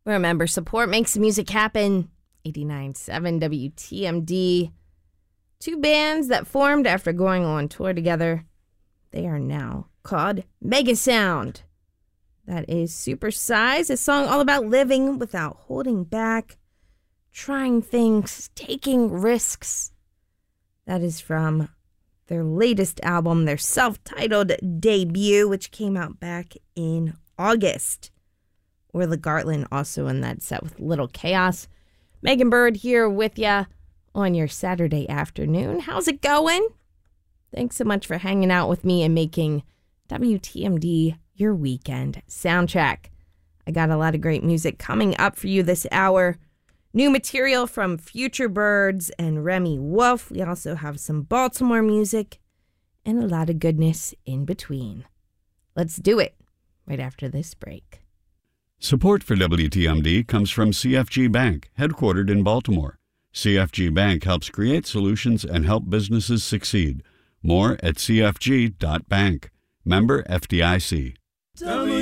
Remember, support makes music happen. 89.7 WTMD. Two bands that formed after going on tour together. They are now called Mega Sound. That is Supersize, a song all about living without holding back, trying things, taking risks. That is from their latest album, their self-titled debut, which came out back in August. Orla Gartland also in that set with Little Chaos. Megan Bird here with ya on your Saturday afternoon. How's it going? Thanks so much for hanging out with me and making WTMD your weekend soundtrack. I got a lot of great music coming up for you this hour. New material from Future Birds and Remy Wolf. We also have some Baltimore music and a lot of goodness in between. Let's do it right after this break. Support for WTMD comes from CFG Bank, headquartered in Baltimore. CFG Bank helps create solutions and help businesses succeed. More at cfg.bank. Member FDIC.